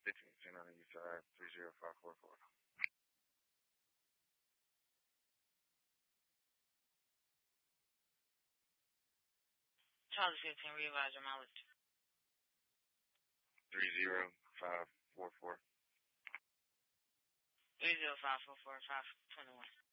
15 on the east side, 30544. Charlie 15, revise your mileage. 30544. 30544, 521.